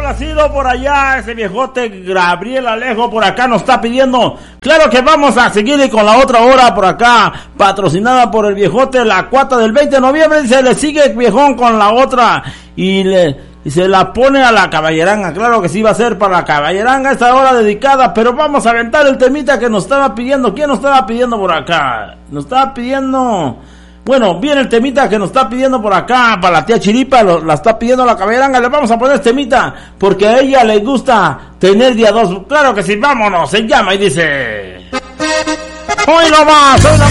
complacido por allá, ese viejote Gabriel Alejo por acá nos está pidiendo. Claro que vamos a seguir con la otra hora por acá, patrocinada por el viejote, la cuata del 20 de noviembre, y se le sigue viejón con la otra, y se la pone a la caballeranga. Claro que sí va a ser para la caballeranga esta hora dedicada, pero vamos a aventar el temita que nos estaba pidiendo. ¿Quién nos estaba pidiendo por acá? Nos estaba pidiendo... Bueno, viene el temita que nos está pidiendo por acá, para la tía Chiripa, la está pidiendo la caballeranga. Le vamos a poner este temita, porque a ella le gusta tener día 2. Claro que sí, vámonos, se llama y dice... Hoy no más, hoy no